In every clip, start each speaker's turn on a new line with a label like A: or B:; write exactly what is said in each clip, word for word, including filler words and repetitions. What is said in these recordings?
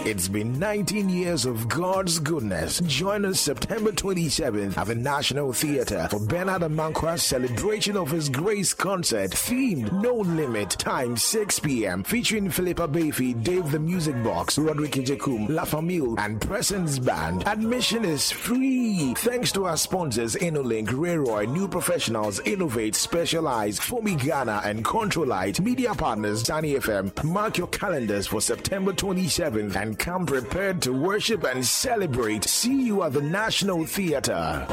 A: It's been nineteen years of God's goodness. Join us September twenty-seventh at the National Theatre for Bernard Amankwa's celebration of His Grace concert themed No Limit, time six p.m. featuring Philippa Bayfi, Dave the Music Box, Roderick Ijekum, La Famille, and Presence Band. Admission is free. Thanks to our sponsors InnoLink, Rayroy, New Professionals, Innovate, Specialize, Fomi Ghana, and Controlite. Media partners Sunny F M. Mark your calendars for September twenty-seventh and come prepared to worship and celebrate. See you at the National Theatre.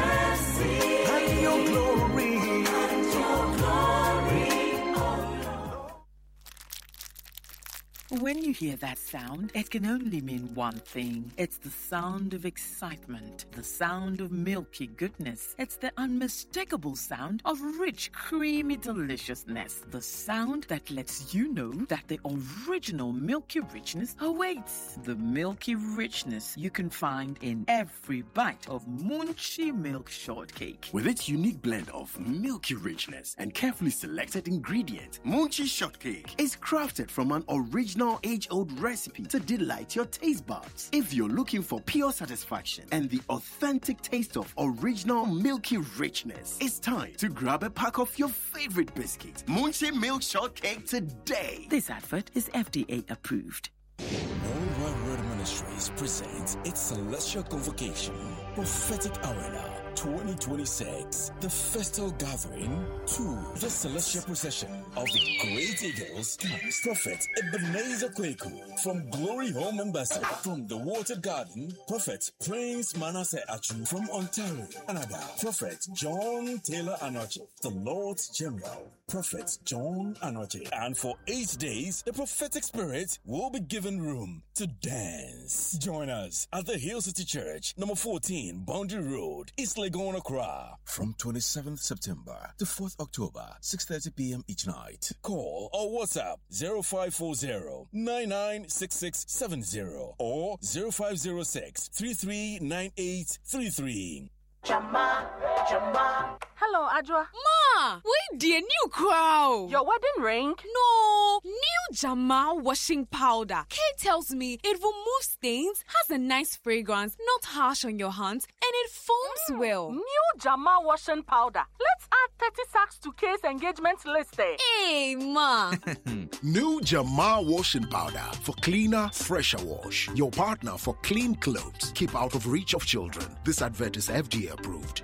B: When you hear that sound, it can only mean one thing. It's the sound of excitement, the sound of milky goodness. It's the unmistakable sound of rich, creamy deliciousness. The sound that lets you know that the original milky richness awaits. The milky richness you can find in every bite of Munchie Milk Shortcake.
C: With its unique blend of milky richness and carefully selected ingredients, Munchie Shortcake is crafted from an original age-old recipe to delight your taste buds. If you're looking for pure satisfaction and the authentic taste of original milky richness, it's time to grab a pack of your favorite biscuits. Munchie Milk Shortcake today.
B: This advert is F D A approved.
D: Worldwide Word Ministries presents its Celestial Convocation, Prophetic Arena twenty twenty-six, the Festal Gathering to the Celestial Procession of the Great Eagles comes Prophet Ebenezer Kweku from Glory Home Embassy. From the Watered Garden, Prophet Prince Manasseh Achu from Ontario, Canada. Prophet John Taylor Anoche, the Lord's General. Prophet John Anoche. And for eight days, the prophetic spirit will be given room to dance. Join us at the Hill City Church, number fourteen, Boundary Road, East Legon, Accra, from twenty-seventh September to fourth October, six thirty p.m. each night. Call or WhatsApp zero five four zero, nine nine six six seven zero or zero five zero six, three three nine eight three three.
E: Jama, Jama.
F: Hello, Adwa.
G: Ma, we the new crowd.
F: Your wedding ring?
G: No, new Jamal washing powder. Kate tells me it removes stains, has a nice fragrance, not harsh on your hands, and it foams mm, well.
F: New Jamal washing powder. Let's add thirty sacks to Kate's engagement list. Eh?
G: Hey, Ma.
H: New Jamal washing powder for cleaner, fresher wash. Your partner for clean clothes. Keep out of reach of children. This advert is F D A approved.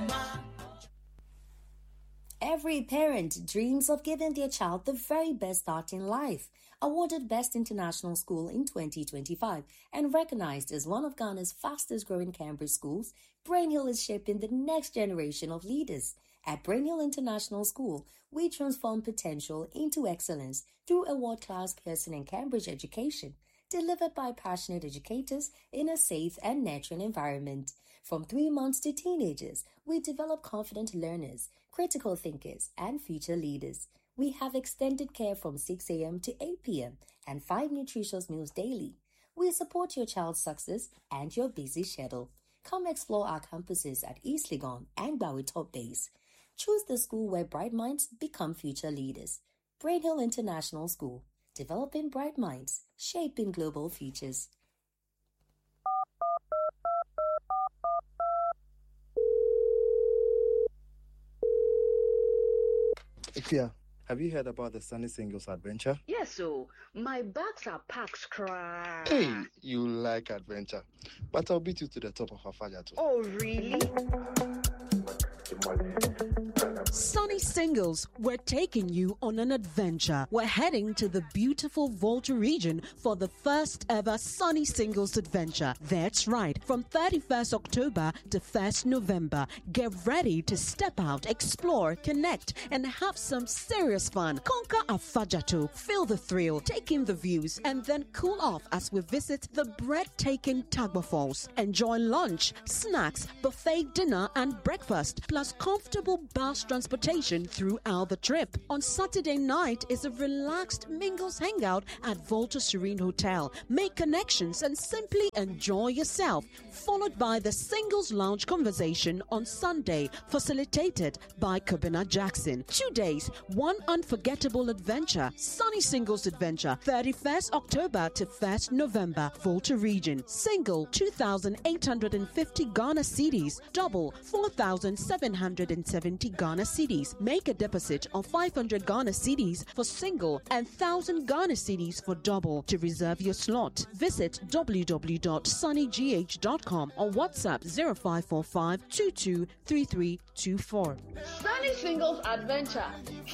I: Every parent dreams of giving their child the very best start in life. Awarded Best International School in twenty twenty-five and recognized as one of Ghana's fastest growing Cambridge schools, Brainhill is shaping the next generation of leaders. At Brainhill International School, we transform potential into excellence through a world-class Pearson and Cambridge education, delivered by passionate educators in a safe and nurturing environment. From three months to teenagers, we develop confident learners, critical thinkers, and future leaders. We have extended care from six a.m. to eight p.m. and five nutritious meals daily. We support your child's success and your busy schedule. Come explore our campuses at East Legon and Bowie Top Base. Choose the school where bright minds become future leaders. Brainhill International School, developing bright minds, shaping global futures.
J: Ikea, have you heard about the Sunny Singles adventure?
K: Yes, so my bags are packed, cry.
J: Hey, you like adventure, but I'll beat you to the top of Afaja too.
K: Oh, really?
L: Sunny Singles, we're taking you on an adventure. We're heading to the beautiful Volta region for the first ever Sunny Singles adventure. That's right, from thirty-first October to first November. Get ready to step out, explore, connect, and have some serious fun. Conquer Afajato, feel the thrill, take in the views, and then cool off as we visit the breathtaking Tagba Falls. Enjoy lunch, snacks, buffet dinner, and breakfast, plus comfortable bus transportation conversation throughout the trip. On Saturday night is a relaxed mingles hangout at Volta Serene Hotel. Make connections and simply enjoy yourself. Followed by the Singles Lounge conversation on Sunday, facilitated by Kabina Jackson. Two days, one unforgettable adventure. Sunny Singles Adventure, thirty-first October to first November. Volta Region. Single, two thousand eight hundred fifty Ghana cedis. Double, four thousand seven hundred seventy Ghana cedis. Make a deposit of five hundred Ghana cedis for single and one thousand Ghana cedis for double. To reserve your slot, visit w w w dot sunny g h dot com or WhatsApp zero five four five two two three three two four.
K: Sunny Singles Adventure.